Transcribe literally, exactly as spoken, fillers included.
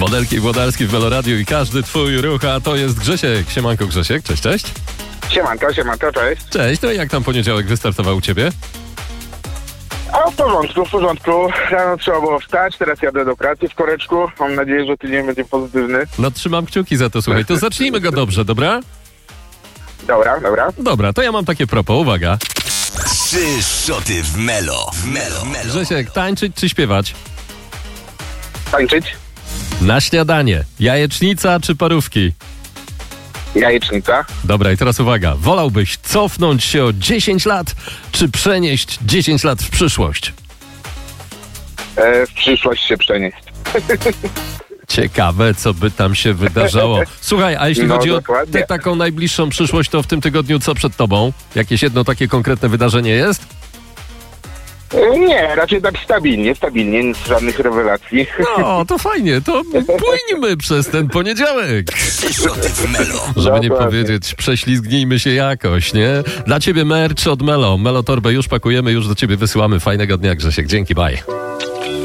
Modelki Włodarski w Meloradiu i każdy twój ruch, a to jest Grzesiek. Siemanko Grzesiek, cześć, cześć. Siemanko, siemanko, cześć. Cześć, to jak tam poniedziałek wystartował u ciebie? A w porządku, w porządku. Rano trzeba było wstać, teraz jadę do pracy w koreczku. Mam nadzieję, że tydzień będzie pozytywny. No trzymam kciuki za to, słuchaj. To zacznijmy go dobrze, dobra? Dobra, dobra. Dobra, to ja mam takie propos, uwaga. Trzy szoty w Melo. W Melo. Melo. Grzesiek, tańczyć czy śpiewać? Tańczyć? Na śniadanie, jajecznica czy parówki? Jajecznica. Dobra, i teraz uwaga. Wolałbyś cofnąć się o dziesięć lat, czy przenieść dziesięć lat w przyszłość? E, w przyszłość się przenieść. Ciekawe, co by tam się wydarzało. Słuchaj, a jeśli No, chodzi o dokładnie. tę taką najbliższą przyszłość, to w tym tygodniu co przed tobą? Jakieś jedno takie konkretne wydarzenie jest? E, nie, raczej tak stabilnie, stabilnie, nic, żadnych rewelacji. No, to fajnie, to płyńmy przez ten poniedziałek. Trzy szoty w Melo. Żeby nie Dokładnie. powiedzieć, prześlizgnijmy się jakoś, nie? Dla ciebie merch od Melo. Melo torbę już pakujemy, już do ciebie wysyłamy. Fajnego dnia, Grzesiek. Dzięki, bye.